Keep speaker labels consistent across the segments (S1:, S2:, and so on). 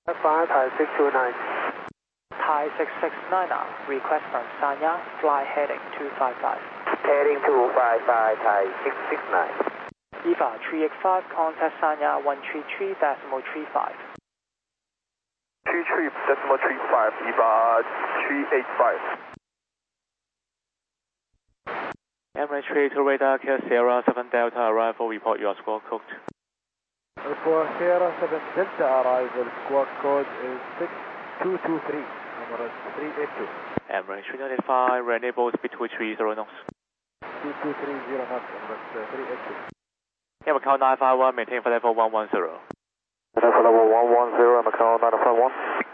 S1: 5 Thai 629.
S2: Thai 669, request from Sanya, fly heading 255.
S1: Heading 255 Thai 669.
S2: EVA 385, contact Sanya 133.35.
S3: 33.35, EVA 385.
S4: Emirates 32 radar, Sierra 7 Delta arrival, report your squawk code.
S5: Sierra 7 Delta arrival, squawk code is 6223, Emirates 382.
S4: Emirates 395, renewable speed 230 knots.
S5: 2230 knots, Emirates 382.
S4: Macau 951, maintain for level 110.
S3: For level 110, Macau 951.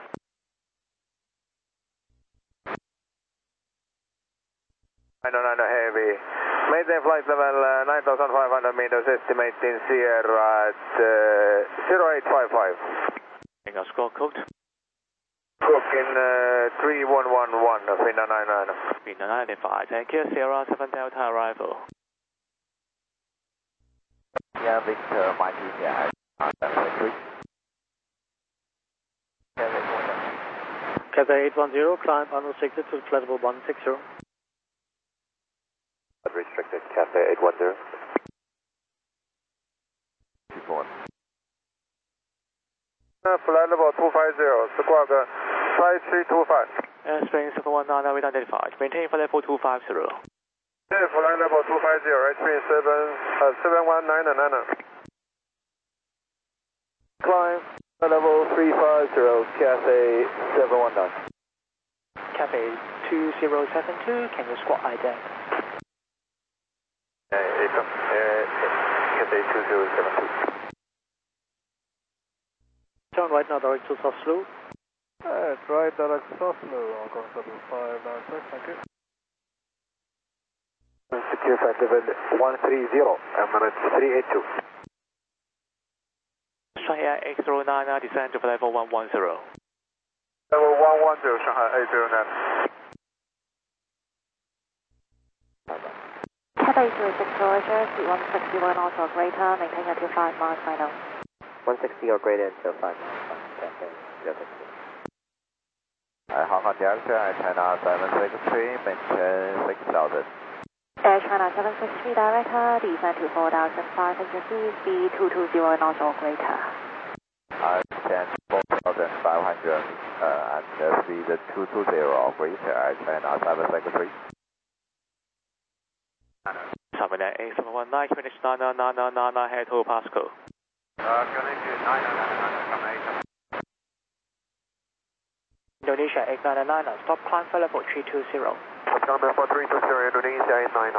S3: Heavy. Maintain flight level 9,500 meters, estimating Sierra at 0855.
S4: Your squawk code.
S3: Cooking 3111, Fina 99.
S4: Fina 95, thank you, Sierra 7 Delta arrival.
S6: Yeah, Victor, Mikey, yeah,
S1: Cathay 810, climb unrestricted to flight level 160.
S3: Restricted, Cathay 810. Flight level 250, squawk 5325.
S4: Airspace 719, radar identified, maintain for level 250.
S3: Flight level 250, airspace 7199. Climb level 350, Cathay 719.
S2: Cathay 2072, can you squawk ident?
S3: Cathay 2072.
S1: Turn right now, direct to Soslu.
S5: Right, direct Soslu, Hong Kong 7596, thank you.
S3: Secure flight level 130, Emirates 382.
S4: Shanghai 809, descend to level 110.
S3: Level 110, Shanghai 809.
S7: Cathay 36 Roger, speed 160 also greater, maintain at 25 miles final.
S6: 160 or greater until 5 miles. Hong Kong Delta, Air China 763, maintain 6,000.
S7: Air China 763 director, descend to 4,500 feet, speed 220 knots or greater.
S6: Descend 4,500 and speed 220 or greater, Air China 763.
S4: 798, 719, finish 99999, head to Pasco.
S2: Indonesia 899, stop climb for level 320.
S3: Number 4320, Indonesia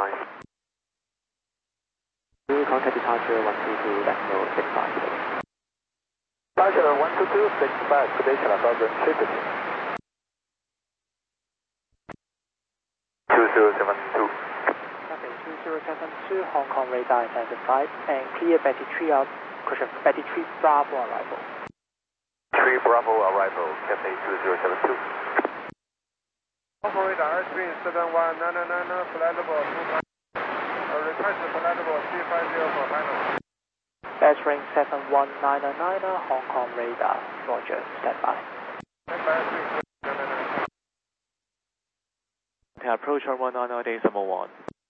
S3: 899.
S6: Contact departure 122.65.
S3: Departure 122.65, Indonesia 1050. 2072.
S2: Cathay 2072, Hong Kong radar identified, and clear Betty 3 out, Betty 3 Bravo arrival.
S3: 3 Bravo arrival, Cathay 2072. Hong Kong radar, airspeed 71999, flight level 25. Request flight level 350 for final.
S2: Airspace 71999, Hong Kong radar, Roger, standby.
S4: Approach on 199.1.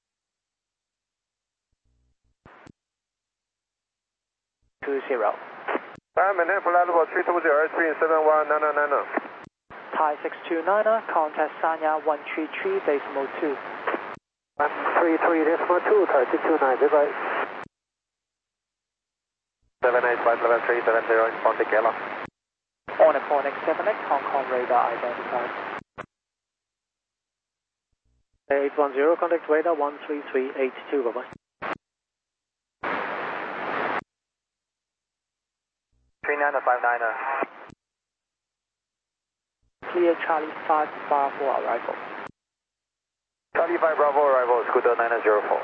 S2: 20.
S3: Maintain flight level 320, airspeed 71999.
S2: Thai 629, contact Sanya 133.2.
S1: 133.2, Thai 629, goodbye.
S3: 7857370, inform the Gala.
S2: On a Phoenix 78, Hong Kong radar identified.
S1: 810, contact radar 13382, bye-bye.
S3: 3959.
S2: Clear Charlie 5 Bravo arrival.
S3: Charlie 5 Bravo arrival, Scooter 904.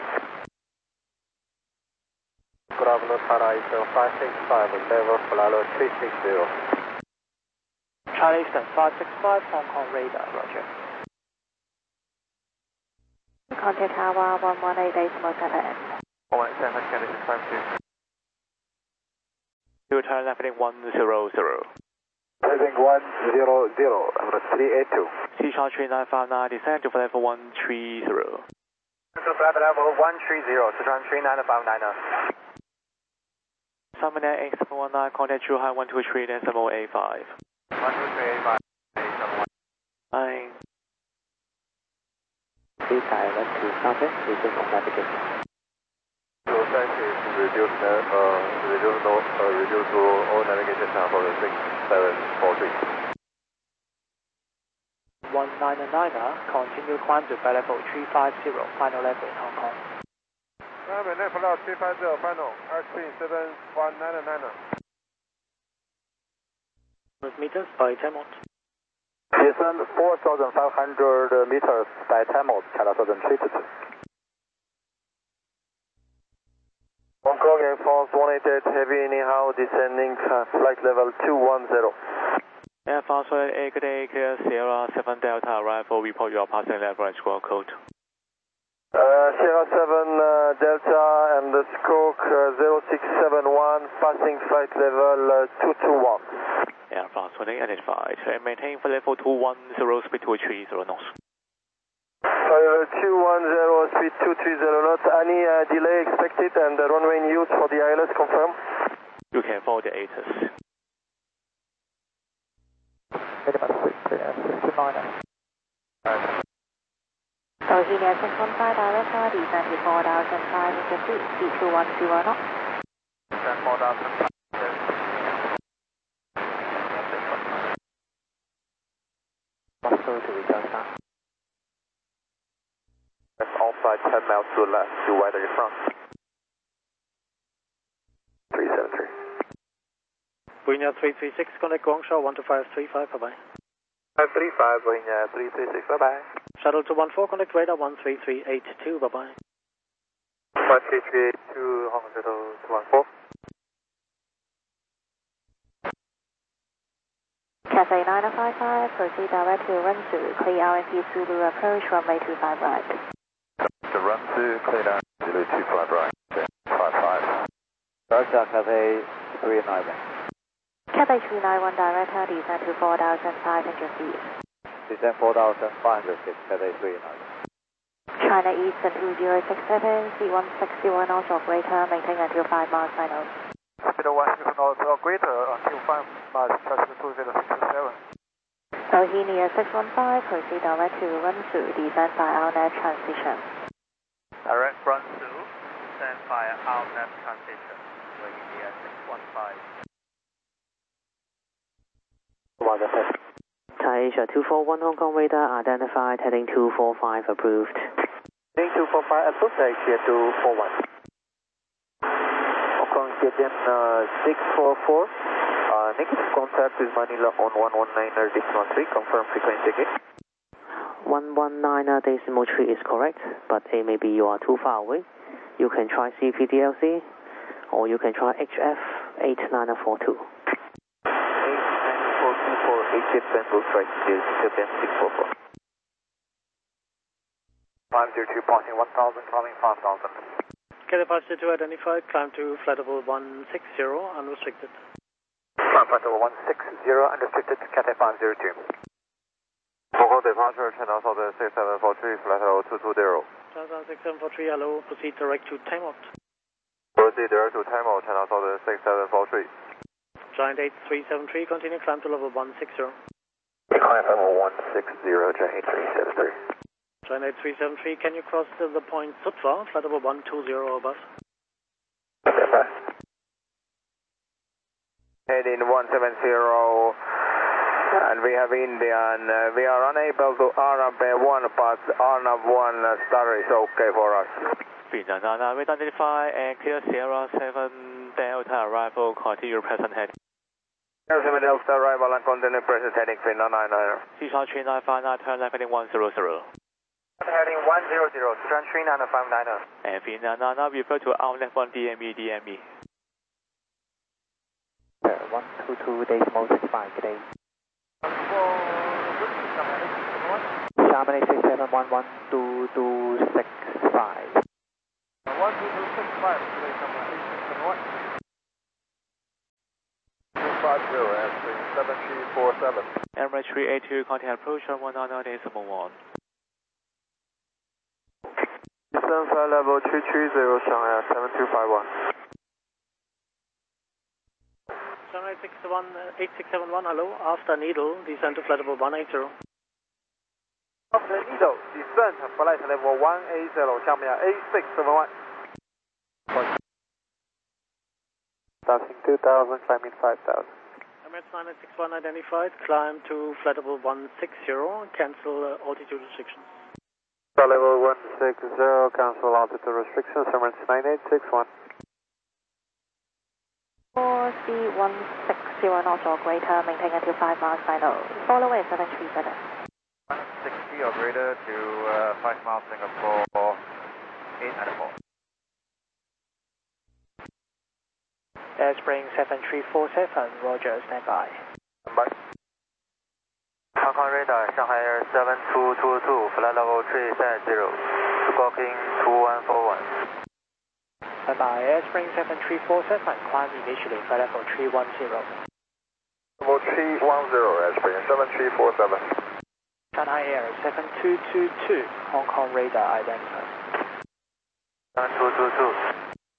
S5: Bravo Parai 565, level Flalo 360.
S2: Charlie 565, Hong Kong radar, Roger.
S7: Contact Tower 118.7.
S3: 117, Cathay 652.
S4: You turn left heading 100.
S5: Heading 100, Emirates 382.
S4: C Charge 3959, descend to flight level 130.
S3: To flight level 130, Sichuan 39590.
S4: Summon Air X719, contact True High 123, then 7085.
S3: 12385.
S4: Bye.
S1: Please direct to southwest, resume on navigation.
S6: Reduce to all navigation channel for the 6743.
S2: 199er, continue climb to flight level 350, final level in Hong Kong.
S3: Maintain flight 350, final, airspeed 7199.
S1: Meters by Temot.
S5: Descend 4,500 meters by Temot, China Southern 322.
S3: Hong Kong Air Force 188 Heavy, anyhow, descending flight level 210.
S4: Air Force 188, good day, clear Sierra 7 Delta arrival, report your passing level and squawk code.
S3: Sierra 7 Delta and the stroke 0671, passing flight level 221.
S4: Air Force 188 identified, and maintain flight level 210, speed 230 knots.
S3: 210, speed 230 knots, any delay expected, and the runway in use for the ILS confirm?
S4: You can follow the ATIS.
S7: Bohemia 615 direct, descend to 4,500 feet, speed 210 knots.
S3: Descend 4,500.
S1: Moscow to return now.
S6: That's offside 10 miles to the left, to wide of your front. 373.
S1: Bohemia 336, connect Guangzhou 12535, bye-bye.
S3: 535, Bohemia 336, bye-bye.
S1: Shuttle to 14, connect radar 13382, bye-bye.
S3: 13382, Hong Kong Shuttle to 14.
S7: Cathay 9055, proceed direct to Rensu, clear RMP Zulu approach, runway 25 right.
S6: The run to clear down, Zulu 25 right, 55.
S5: Delta Cathay 391.
S7: Cathay 391 direct, descend to 4,500 feet.
S5: Descend 4,500 feet, Cathay 391.
S7: China Eastern 2067, C161 knots or greater, maintain until 5 miles final.
S5: Speed 160 knots or greater until 5 miles, traffic 20627.
S7: Bohemia 615, proceed direct to Rensu, descend by RNAV transition.
S2: Direct Rensu, descend via RNAV transition. Bohemia 615.
S1: Thai Asia 241 Hong Kong radar identified, heading 245 approved.
S2: Heading 245 approved, Asia 241.
S6: Hong Kong Zhejiang 644. Negative contact with Manila on 119er decimal 3. Confirm frequency again.
S1: 119er decimal 3 is correct, but maybe you are too far away. You can try CPDLC, or you can try HF 8942.
S6: 8942 for HF Bamboo Strike, Zhejiang 644.
S5: 502, passing 1,000, climbing 5,000.
S1: Cathay Passenger 2 identified, climb to flight level 160, unrestricted.
S5: Climb flight level 160, unrestricted, Cathay 502.
S6: Hong Kong departure, China Southern 6743, flight level 220.
S1: China 6743, hello, proceed direct to Temot.
S6: Proceed direct to Temot, China Southern 6743.
S1: Giant 8373, continue climb to level 160.
S6: Climb level 160, Giant 8373.
S1: Giant 8373, can you cross the point Sutpha, flight level 120 above?
S3: Heading 170, and we have Indian. We are unable to RNAV 1, but RNAV 1 star is okay for us.
S4: Binanana, we identify and clear Sierra 7 Delta arrival, continue present heading.
S3: Sierra 7 Delta arrival and continue present heading, Finna 99.
S4: C-Chart 3959, turn left heading 100.
S3: Heading 100, Sichuan 39590.
S4: And Binanana, refer to outlet 1 DME.
S1: 122 decimal 65 today. Chamonix 67112265.
S5: 12265, today,
S3: airspeed 7347.
S4: Emirates 382, contact approach on 199.1.
S6: Descent flight level 330, Shanghai 7251.
S2: Shanghai 8671, hello. After Needle, descend to flight level 180.
S5: After Needle, descent flight level 180, 下面 8671.
S6: Passing 2000, climbing 5000.
S2: Emirates 961 identified, climb to flight level 160, cancel altitude restrictions.
S6: Flight level 160, cancel altitude restrictions, Emirates 9861.
S7: 4C 160 knots or greater, maintain until 5 miles final. Follow at 737.
S6: 160 or greater to 5 miles Singapore 894.
S2: Airspring 7347, Roger, stand by.
S6: Standby. Hong Kong radar, Shanghai Air 7222, flight level 370, squawking 2141.
S2: Stand by, Airspring 7347, climb initially, flight level 310.
S3: Level 310, airspeed 7347.
S2: Shanghai Air 7222, Hong Kong radar identified.
S6: 7222.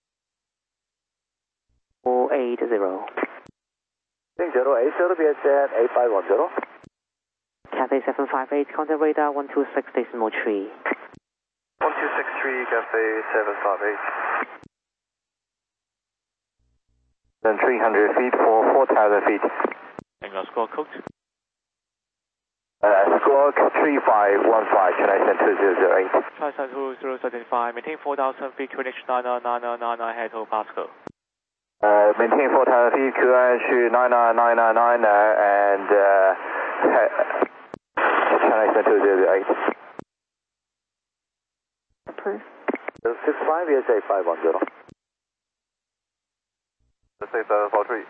S1: 480.
S6: Zero 80, BSN 8510.
S1: Cathay 758, contact radar 126.3.
S6: 1263, Cathay 758. Then 300 feet for 4,000 feet.
S4: English squawk code.
S6: Squawk 3515, can I send 2008?
S4: Try send 2075, maintain 4,000 feet, QNH 99999, head to Pasco.
S6: Maintain 4,000 feet, QNH 99999, and can I send 2008?
S7: Approved.
S6: 65 is 8510. 6743.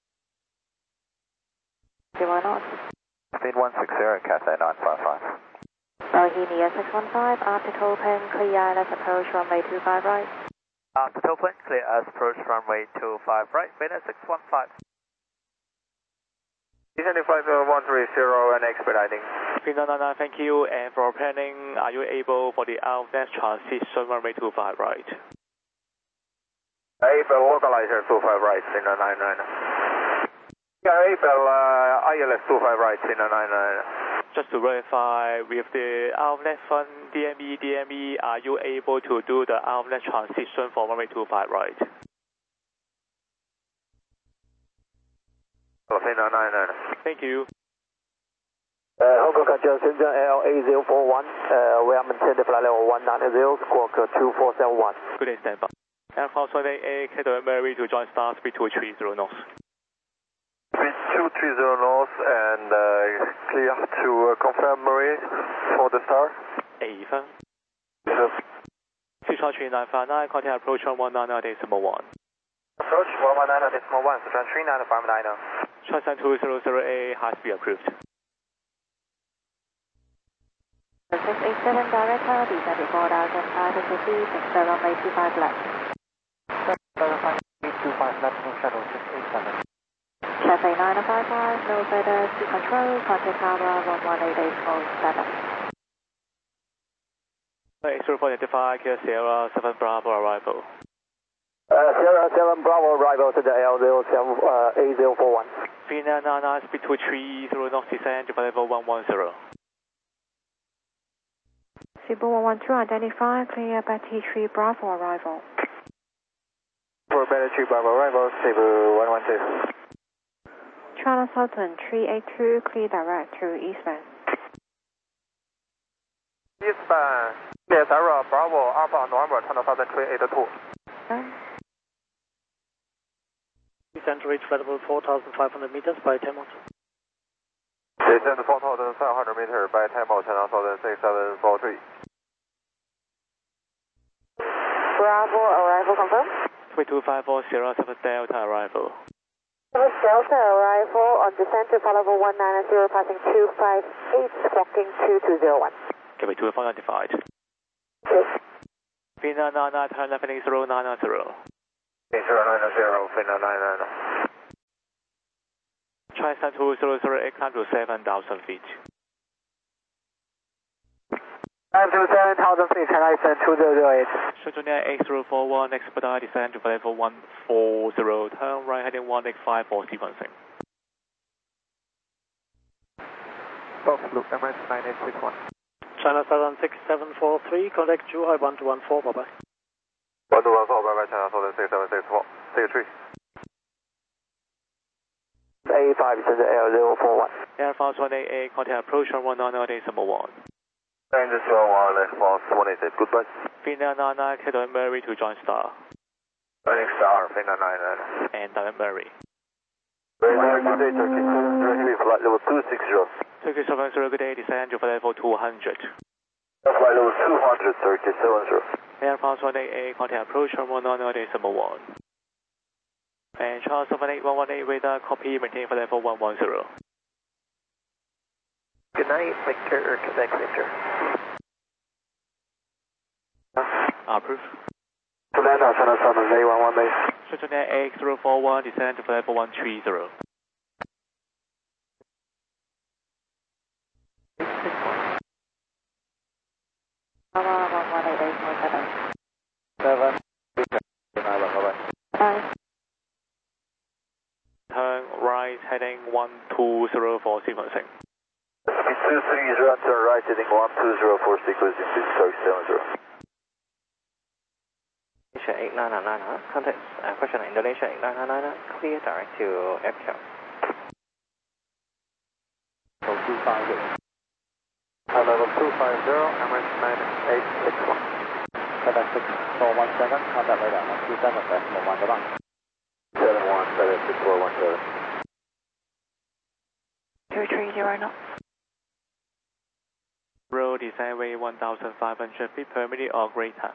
S7: 0 knots.
S6: Speed 160, Cathay 955.
S7: Rohini 615, after open, clear, let's approach runway 25 right.
S6: After tailplane, clear as approach runway 25 right, Vena 615. Descending flight 130 and expediting.
S4: P999, thank you. And for planning, are you able for the outlet transition runway 25 right?
S6: Able localizer 25 right, Cena 99. Yeah, able ILS 25 right, Cena 99.
S4: Just to verify, with the outlet fund DME, are you able to do the outlet transition for runway 25 right?
S6: Cena 99.
S4: Thank you.
S6: Hong Kong Catcher, Shenzhen LA041, we are maintaining flight level 190, squawk 2471.
S4: Good day, stand by. Aircraft 28A, Cater Mary to join star speed 230 knots.
S3: Speed 230 knots and clear to confirm Marie for the star.
S4: 8分。Sichuan 3959, contact approach on 199.1.
S6: Approach 119.1, Sichuan 3959.
S4: Transcend 200A, high speed approved.
S7: 687 director, descend to 4,500 feet, exit runway 25 left.
S5: 25 left, no shuttle 687.
S7: Cathay 955, no further to control, contact tower 118.7.
S4: 0495, Sierra 7 Bravo arrival.
S6: Sierra 7 Bravo arrival to the L07 8041.
S4: P999, speed 230 knots, descend to level 110.
S7: Cebu 112 identified, clear Betty 3 Bravo arrival.
S6: For Betty 3 Bravo arrival, Cebu 112.
S7: China Southern 382, clear direct to eastbound.
S6: Eastbound, Sierra Bravo Alpha November, China Southern 382.
S2: Descend to reach flight level 4,500 meters by Temos.
S3: Descend 4,500 meters by Tempo, China Southern 6743.
S7: Bravo arrival confirmed.
S4: 3254, Sierra 7 Delta arrival.
S7: Delta arrival on descent to flight level 190, passing 258, squawking 2201.
S4: Gateway 24 identified.
S7: Yes.
S4: P999, turn left heading 0990.
S6: 0990, Fina 99.
S4: Try Sun 2008, climb to 7,000 feet.
S2: 5 to 7,000 feet, China Eastern 2008.
S4: Shenzhen 8041, expedite descend to level 140, turn right heading 185 for sequencing.
S5: Box loop MS 9861.
S2: China Southern 6743, contact Zhuhai 1214, bye bye.
S3: 1214, bye bye, China Southern 6764. See you, tree.
S6: A5, Center L041.
S4: Air Force 188, contact approach on 199.1.
S3: Danger Show Air Force 188, goodbye.
S4: Finnair 99, Cato Murray to join Star.
S3: Running Star, Finnair 99.
S4: And Diamond Murray.
S3: Very good day, Turkey 703, flight level 260.
S4: Turkey 70, good day, descend to level 200.
S3: Flight level 200, Turkey 70.
S4: Air France 188, contact approach on 199.1. And Charles 78118, radar copy, maintain for level 110.
S6: Good night, Victor, Quebec Victor.
S4: Approve.
S6: Fernando, China Southern 811 base.
S4: Shenzhen 8041, descend to level 130. Turn right heading 120 for sequencing.
S3: 230, turn right heading 120 for sequencing, please, Turkey 70.
S6: Indonesia 8999, contact question Indonesia 8999, clear direct to FCAL.
S5: 250. Level 250, MS 9861. Quebec 6417, contact radar 127.1, bye bye.
S3: 71,
S7: 230 knots.
S4: Road descent rate 1,500 feet per minute or greater.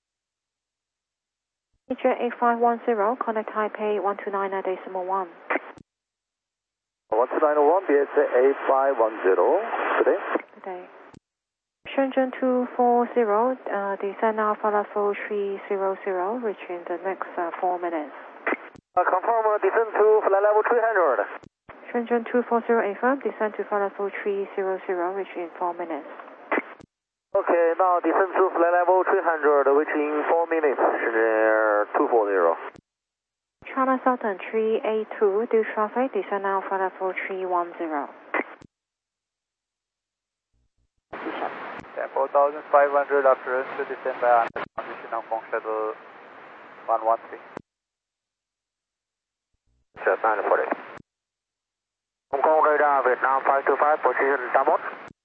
S7: Asia 8510, contact Taipei 1299.1.
S3: 1291, BSA 8510, today.
S7: Good day. Shenzhen 240, descend Alpha level 300, reaching the next 4 minutes.
S6: Confirm descend to flight level 300.
S7: Shenzhen 240, affirm, descend to flight level 300, reaching in 4 minutes.
S6: Okay, now descend to flight level 300, reaching 4 minutes, Shenzhen 240.
S7: China Southern 382, due traffic, descend Alpha level 310.
S2: 4,500 after to descend by condition Hong Kong Shuttle 113.
S6: Sir, 940. Hong Kong radar Vietnam 525, position downward.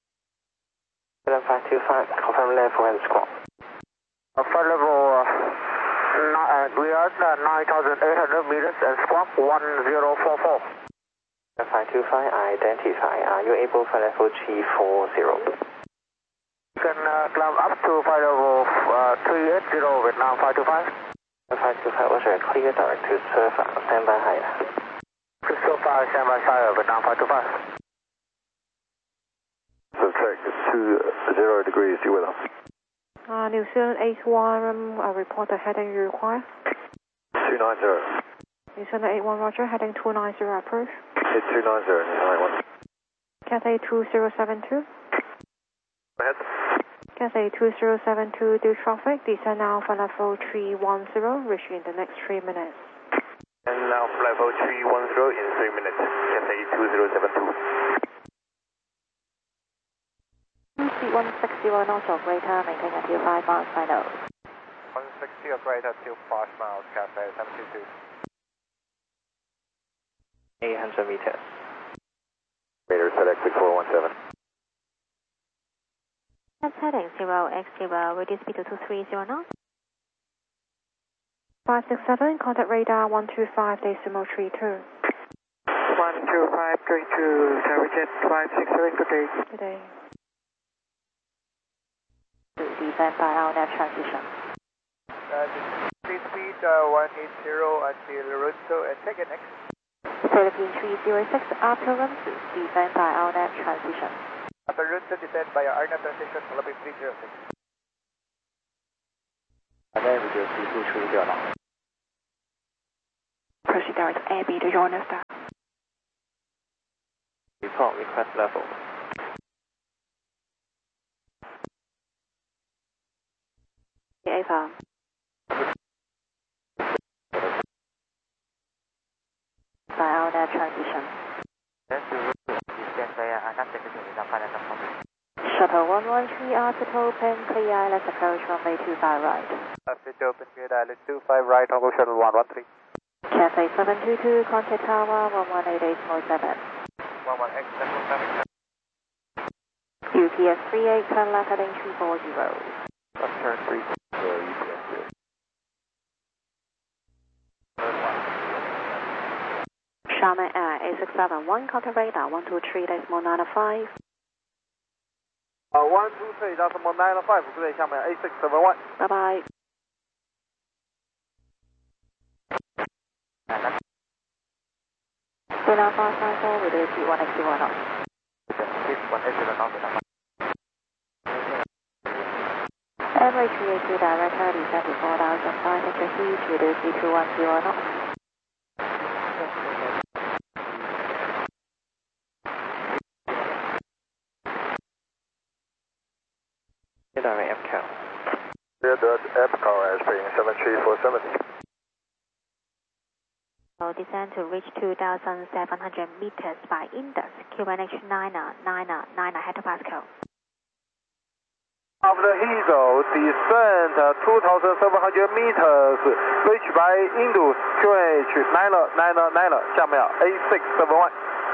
S6: 7525, confirm level and squawk. Flight level, we are at 9,800 meters and squawk 1044. 525, identify. Are you able for level 340? You can climb up to flight level 380, Vietnam 525. 525 was a clear direct to surf, stand by higher. Crystal 5, stand by higher, Vietnam 525.
S3: So check 20 degrees, you will.
S7: New Zealand 81, report the heading you require.
S3: 290.
S7: New Zealand 81, roger, heading 290, approve.
S3: Hit 290, 91.
S7: Cathay 2072.
S3: Go ahead.
S7: Cathay 2072, due traffic, descend Alpha level 310, reaching in the next 3 minutes.
S3: And now level 310 in 3 minutes, Cathay 2072.
S7: Speed 160 knots or greater, maintain until 5 miles final.
S2: 160 or greater till 5 miles, Cathay 72.
S6: 800 meters.
S3: Radar select 6417.
S7: That's heading 0x0, radius speed 230 knots. 567, contact radar 125.32.
S6: 12532, Servijet 567, good day.
S7: Good day. Descend by our net transition.
S2: Speed 180 until Toronto and take it next.
S7: Philippine 306, appearance, descend by our net transition.
S2: After Toronto, descend by RNAV transition, Philippine 306.
S5: And then we just see 230.
S7: Proceed direct AB to join us.
S4: call, request level.
S7: A-farm. By our net transition. Shuttle 113 Arctic open, clear, let's approach runway 25 right.
S5: Arctic open, clear, island 25 right, Hongo Shuttle 113.
S7: Cathay 722, contact tower 1188.7.
S5: 11X,
S7: UPS 38, turn left heading 340.
S5: left turn 340, UPS 3.
S7: Xiamen Air A671, contact radar 123.905.
S5: 123.905, good day, Xiamen A671.
S7: Bye bye. Sierra 594, we do C1XC1 up. Average 382 direct 30, 74,500 feet, we do C210 up.
S4: Direct FCAL.
S3: FCAL as being 73470.
S7: Descend to reach 2,700 meters by index, QNH 9 hectopascal.
S5: After Heathrow, descend 2,700 meters, reach by Indus, QNH 9, 下面 A671.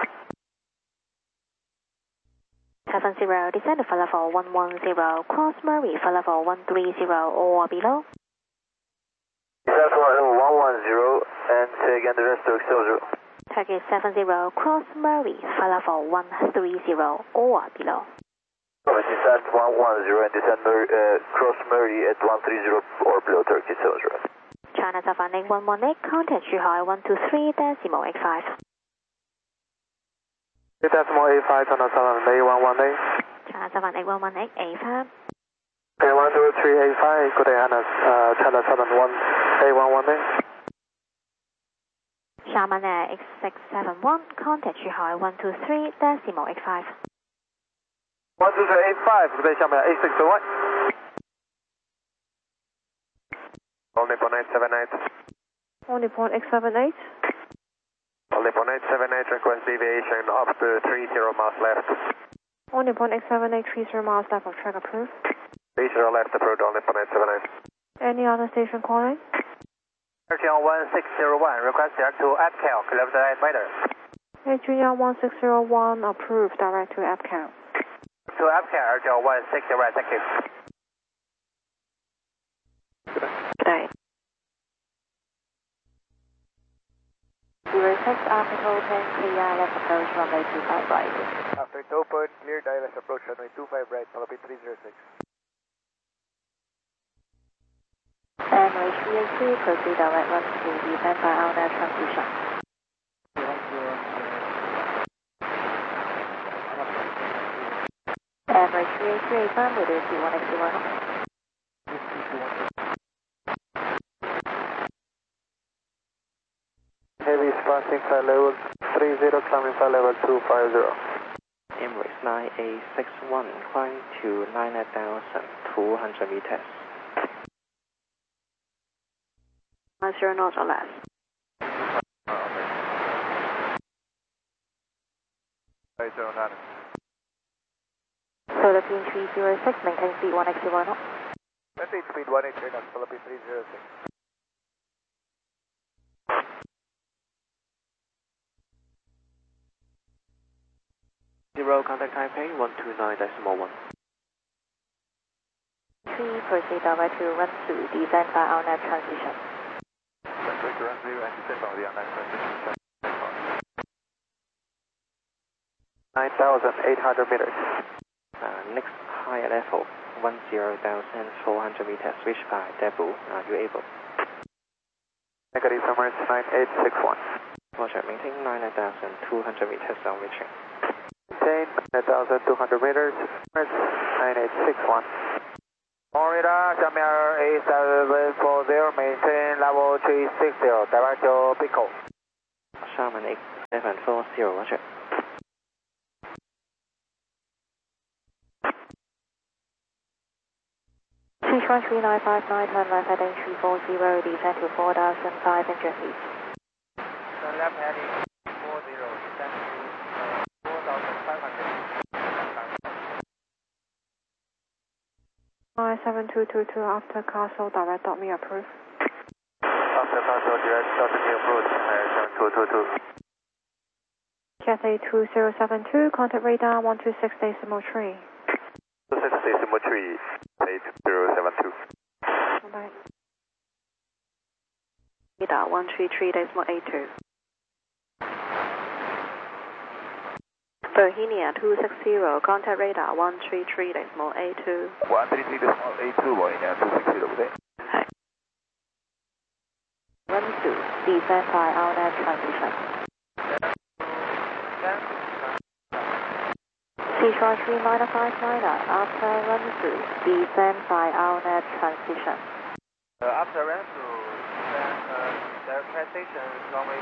S7: 70, descend to flight level 110, cross Murray, flight level 130 or below.
S6: That's 110, and say again the rest to Excel 0.
S7: Target 70, cross Murray, flight level 130 or below.
S6: Descend 110 and descend cross Murray at 130 or below Turkey 0.
S7: China 78118, contact Zhuhai 123.85.
S5: Decimal A5, China 78118.
S7: China 78118, A5.
S5: A12385, good day, Anas, China 78118.
S7: Xiamen Air X671, contact Zhuhai 123.85.
S5: 12385, good day, Xiamen A601.
S3: Only for 978.
S7: Only point X78.
S3: Only for 978, request deviation up to 30 miles left.
S7: Only point X78, 30 miles left of track approved.
S3: 30 left approach, only for 978.
S7: Any other station calling?
S6: Airchannel 1601, request direct to FCAL, kilometer 8 meter.
S7: Adrian 1601, approved, direct to FCAL.
S6: To FCAL, Airchannel 161, thank you.
S7: Good day. 06 after open, clear, let's approach runway 25 right.
S5: After it's open, clear, let's approach runway 25 right, Philippine 306.
S7: Emirates 383, proceed direct run to descend by our net transition. Emirates 383, firm with C1XC1.
S5: Heavy is passing flight level 30, climbing flight level 250.
S4: Emirates 9861, climb to 9,200 meters.
S7: 0 knots or less. Philippine 306, maintain speed 1XC1 up.
S5: Maintain speed 183 knots, Philippine 306.
S4: Zero, contact Taipei 129.1.
S7: 3, proceed direct to run to descend by our net transition.
S5: 9,800 meters.
S4: Next higher level, 10,400 meters, reached by debut. Are you able?
S5: Negative, Emirates 9861.
S4: Roger, maintain 9,200 meters on reaching.
S5: Maintain 9,200 meters, Emirates 9861. Florida, Xiamen A740, maintain level 360, direct to Pico.
S4: Xiamen X740, roger.
S7: Sichuan 3959, turn left heading 340, descend to 4,500 feet.
S2: Turn left heading 40, descend to 4,500.
S7: 7222 after Castle, direct me approved.
S6: After Castle, direct me approved. 7222.
S7: Cathay 2072, contact radar 126.3.
S6: 260.3, 8072.
S7: Bye. Radar 133.82. Bohemia 260, contact radar 133.82.
S6: 133.82, Bohemia 260 で。
S7: はい。Run to descend by outlet transition. Sichuan 3959, after run to descend by outlet transition.
S6: After run to the transition runway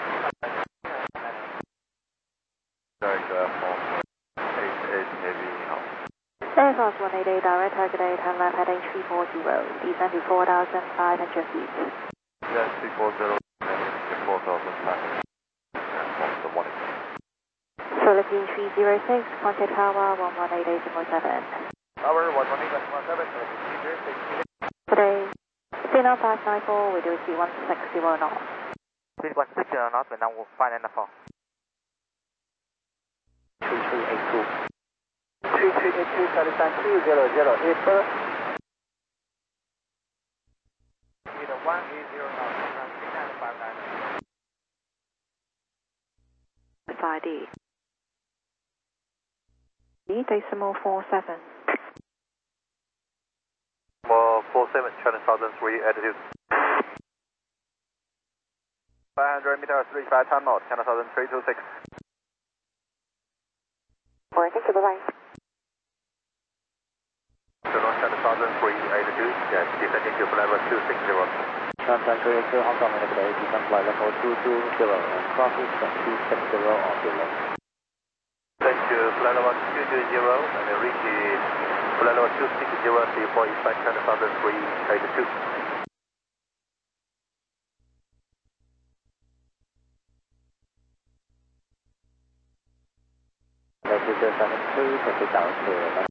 S7: Air Force 188, direct target 8, turn left heading 340, descend to 4,500 feet.
S6: Yes, 340, 4,500.
S7: Philippine 306, contact tower 1188.7.
S6: Tower 118.17, Philippine 306.
S7: Today, Signal 594, we do see 160 knots.
S6: 160 knots, now 594.
S1: 3382.
S2: 3382, satisfied 200, April. With a 180 knots, 3959.
S7: 5D. Decimal 47.
S6: 47, China Southern 3, altitude. 500 meters, 35 time knot, China Southern 326.
S7: Alright, thank you, bye-bye.
S6: China Southern 3, altitude, yes, descending to flight level 260.
S1: Sunshine 382, Hong Kong, today, descend flight level 220, and crossing 260 on below.
S6: Thank you, flight level 220, and reach flight level 260 before expect China Southern 3, altitude.
S1: Latitude 72, take it down to